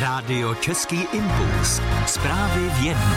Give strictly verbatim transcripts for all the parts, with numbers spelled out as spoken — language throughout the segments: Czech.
Rádio Český impuls. Zprávy v jednu.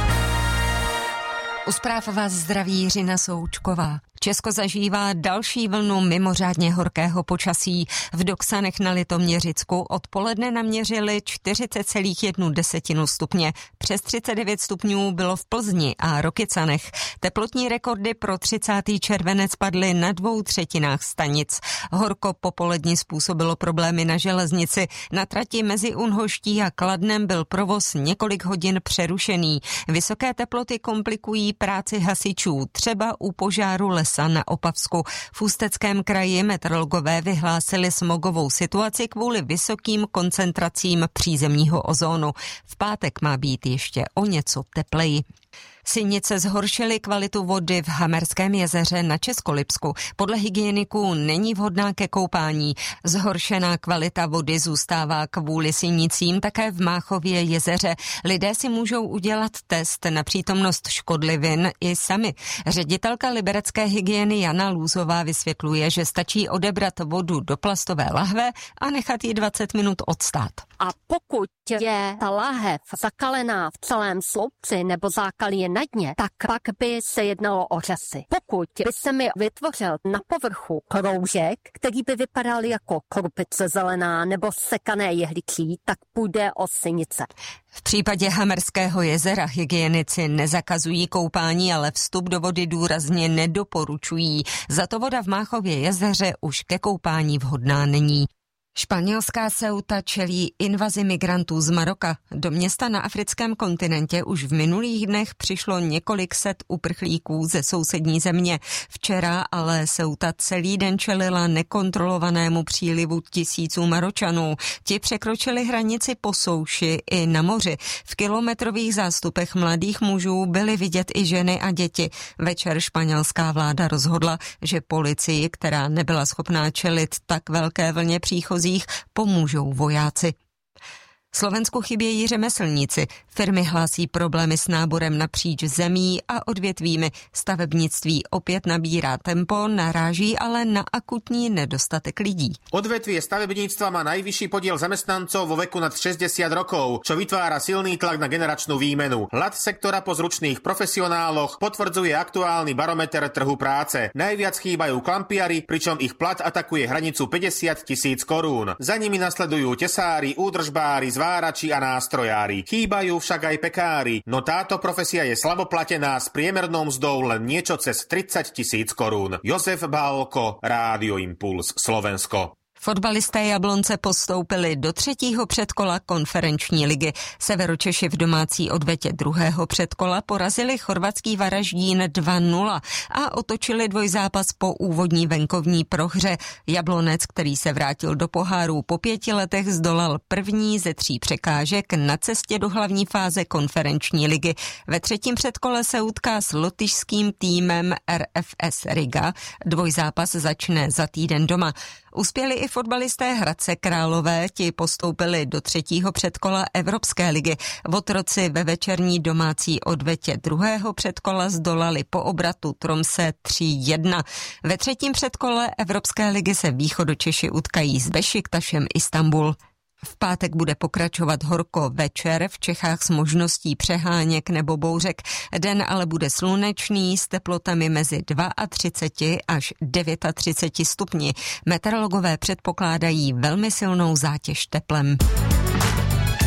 U zpráv vás zdraví Jiřina Součková. Česko zažívá další vlnu mimořádně horkého počasí. V Doksanech na Litoměřicku odpoledne naměřili čtyřicet celá jedna stupně. Přes třicet devět stupňů bylo v Plzni a Rokycanech. Teplotní rekordy pro třicátý červenec padly na dvou třetinách stanic. Horko popolední způsobilo problémy na železnici. Na trati mezi Unhoští a Kladnem byl provoz několik hodin přerušený. Vysoké teploty komplikují práci hasičů, třeba u požáru lesa na Opavsku. V Ústeckém kraji meteorologové vyhlásili smogovou situaci kvůli vysokým koncentracím přízemního ozónu. V pátek má být ještě o něco tepleji. Sinice zhoršily kvalitu vody v Hamerském jezeře na Českolipsku. Podle hygieniků není vhodná ke koupání. Zhoršená kvalita vody zůstává kvůli sinicím také v Máchově jezeře. Lidé si můžou udělat test na přítomnost škodlivin i sami. Ředitelka liberecké hygieny Jana Lůzová vysvětluje, že stačí odebrat vodu do plastové lahve a nechat ji dvacet minut odstát. A pokud je ta láhev zakalená v celém sloupci nebo zákalí je na dně, tak pak by se jednalo o řasy. Pokud by se mi vytvořil na povrchu kroužek, který by vypadal jako krupice zelená nebo sekané jehličí, tak půjde o sinice. V případě Hamerského jezera hygienici nezakazují koupání, ale vstup do vody důrazně nedoporučují. Zato voda v Máchově jezeře už ke koupání vhodná není. Španělská Ceuta čelí invazi migrantů z Maroka. Do města na africkém kontinentě už v minulých dnech přišlo několik set uprchlíků ze sousední země. Včera ale Ceuta celý den čelila nekontrolovanému přílivu tisíců Maročanů. Ti překročili hranici po souši i na moři. V kilometrových zástupech mladých mužů byly vidět i ženy a děti. Večer španělská vláda rozhodla, že policii, která nebyla schopná čelit tak velké vlně příchozí, pomůžou vojáci. Slovensku chybějí řemeslníci. Firmy hlásí problémy s náborem napříč zemí a odvětvími. Stavebnictví opět nabírá tempo, naráží ale na akutní nedostatek lidí. Odvetvie stavebníctva má najvyšší podiel zamestnancov vo veku nad šesťdesiat rokov, čo vytvára silný tlak na generačnú výmenu. Hlad sektora po zručných profesionáloch potvrdzuje aktuálny barometer trhu práce. Najviac chýbajú klampiari, pričom ich plat atakuje hranicu päťdesiat tisíc korún. Za nimi nasledujú tesári, údržbári, zvárači a nástrojári. Chýbajú však aj pekári, no táto profesia je slabo platená s priemernou mzdou len niečo cez tridsať tisíc korún. Jozef Bálko, Rádio Impuls, Slovensko. Fotbalisté Jablonce postoupili do třetího předkola konferenční ligy. Severočeši v domácí odvetě druhého předkola porazili chorvatský Varaždín dva nula a otočili dvojzápas po úvodní venkovní prohře. Jablonec, který se vrátil do poháru po pěti letech, zdolal první ze tří překážek na cestě do hlavní fáze konferenční ligy. Ve třetím předkole se utká s lotyšským týmem R F S Riga. Dvojzápas začne za týden doma. Uspěli i fotbalisté Hradce Králové, ti postoupili do třetího předkola Evropské ligy. Votroci ve večerní domácí odvetě druhého předkola zdolali po obratu Tromse tři jedna. Ve třetím předkole Evropské ligy se východočeši utkají s Bešiktašem Istanbul. V pátek bude pokračovat horko večer, v Čechách s možností přeháněk nebo bouřek. Den ale bude slunečný s teplotami mezi třicet dva až třicet devět stupni. Meteorologové předpokládají velmi silnou zátěž teplem.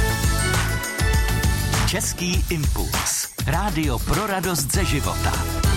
Český impuls. Rádio pro radost ze života.